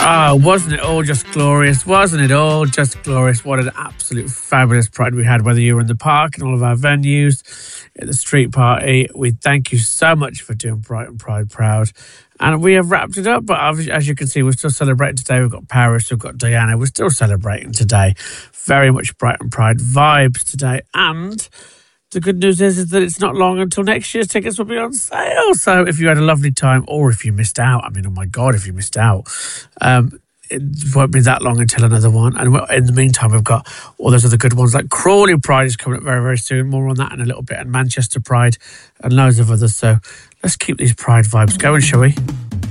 Oh, wasn't it all just glorious? Wasn't it all just glorious? What an absolute fabulous Pride we had, whether you were in the park and all of our venues, at the street party. We thank you so much for doing Brighton Pride proud. And we have wrapped it up, but as you can see, we're still celebrating today. We've got Paris, we've got Diana. We're still celebrating today. Very much Brighton Pride vibes today. And the good news is that it's not long until next year's tickets will be on sale. So if you had a lovely time or if you missed out, I mean, oh my God, if you missed out, it won't be that long until another one. And in the meantime, we've got all those other good ones like Crawley Pride is coming up very, very soon. More on that in a little bit. And Manchester Pride and loads of others. So let's keep these Pride vibes going, shall we?